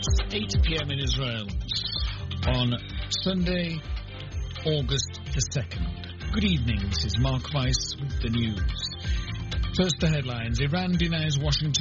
It's 8 p.m. in Israel on Sunday, August the 2nd. Good evening, this is Mark Weiss with the news. First, the headlines. Iran denies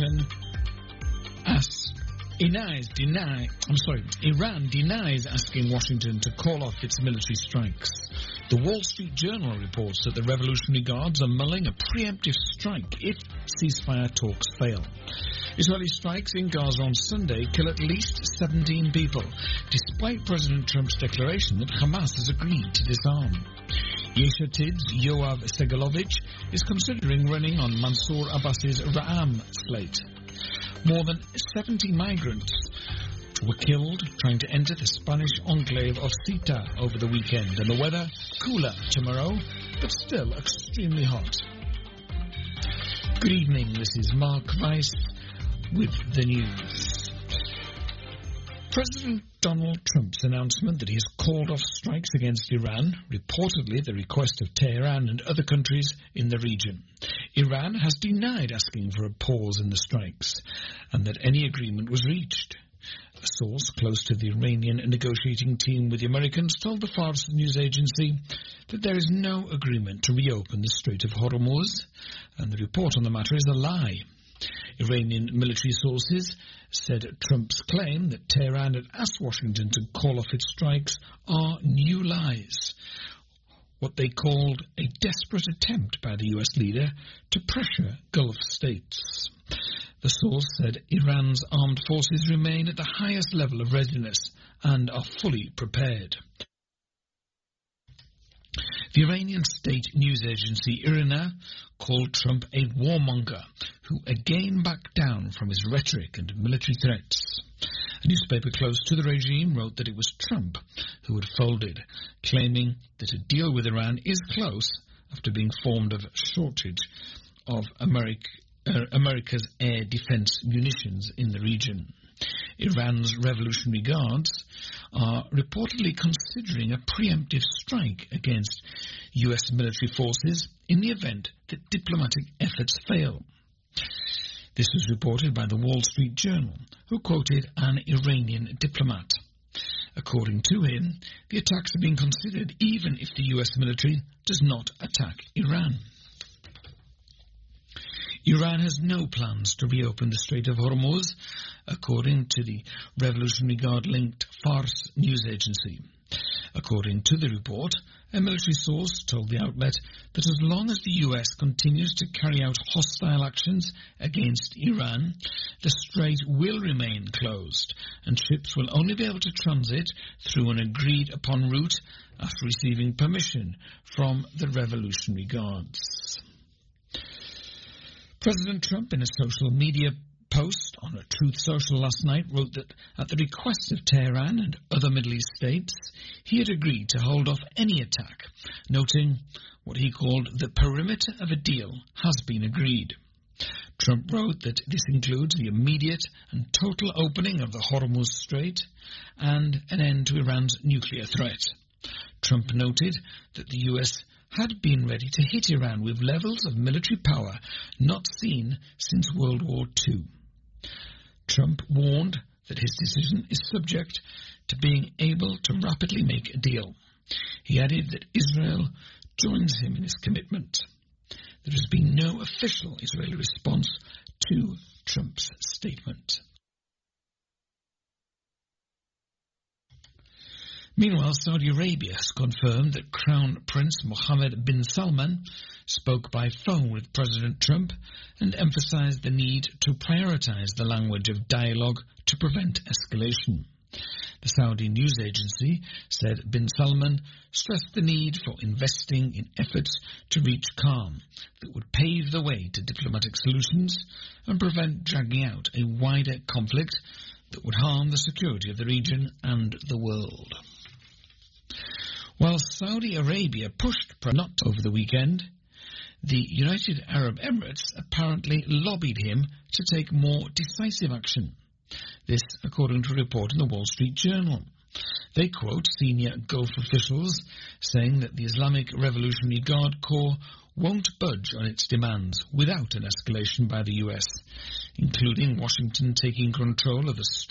Iran denies asking Washington to call off its military strikes. The Wall Street Journal reports that the Revolutionary Guards are mulling a preemptive strike if ceasefire talks fail. Israeli strikes in Gaza on Sunday kill at least 17 people, despite President Trump's declaration that Hamas has agreed to disarm. Yesh Atid's Yoav Segalovich is considering running on Mansour Abbas's Ra'am slate. More than 70 migrants were killed trying to enter the Spanish enclave of Ceuta over the weekend, and the weather cooler tomorrow, but still extremely hot. Good evening, this is Mark Weiss with the news. President Donald Trump's announcement that he has called off strikes against Iran, reportedly at the request of Tehran and other countries in the region. Iran has denied asking for a pause in the strikes and that any agreement was reached. A source close to the Iranian negotiating team with the Americans told the Fars news agency that there is no agreement to reopen the Strait of Hormuz, and the report on the matter is a lie. Iranian military sources said Trump's claim that Tehran had asked Washington to call off its strikes are new lies, what they called a desperate attempt by the US leader to pressure Gulf states. The source said Iran's armed forces remain at the highest level of readiness and are fully prepared. The Iranian state news agency IRNA called Trump a warmonger who again backed down from his rhetoric and military threats. A newspaper close to the regime wrote that it was Trump who had folded, claiming that a deal with Iran is close after being informed of a shortage of America's air defense munitions in the region. Iran's Revolutionary Guards are reportedly considering a preemptive strike against US military forces in the event that diplomatic efforts fail. This was reported by the Wall Street Journal, who quoted an Iranian diplomat. According to him, the attacks are being considered even if the US military does not attack Iran. Iran has no plans to reopen the Strait of Hormuz, according to the Revolutionary Guard-linked Fars news agency. According to the report, a military source told the outlet that as long as the US continues to carry out hostile actions against Iran, the strait will remain closed, and ships will only be able to transit through an agreed-upon route after receiving permission from the Revolutionary Guards. President Trump, in a social media post on a Truth Social last night, wrote that at the request of Tehran and other Middle East states, he had agreed to hold off any attack, noting what he called the perimeter of a deal has been agreed. Trump wrote that this includes the immediate and total opening of the Hormuz Strait and an end to Iran's nuclear threat. Trump noted that the U.S. had been ready to hit Iran with levels of military power not seen since World War II. Trump warned that his decision is subject to being able to rapidly make a deal. He added that Israel joins him in his commitment. There has been no official Israeli response to Trump's statement. Meanwhile, Saudi Arabia has confirmed that Crown Prince Mohammed bin Salman spoke by phone with President Trump and emphasized the need to prioritize the language of dialogue to prevent escalation. The Saudi news agency said bin Salman stressed the need for investing in efforts to reach calm that would pave the way to diplomatic solutions and prevent dragging out a wider conflict that would harm the security of the region and the world. While Saudi Arabia pushed not over the weekend, the United Arab Emirates apparently lobbied him to take more decisive action. This, according to a report in the Wall Street Journal. They quote senior Gulf officials saying that the Islamic Revolutionary Guard Corps won't budge on its demands without an escalation by the US, including Washington taking control of the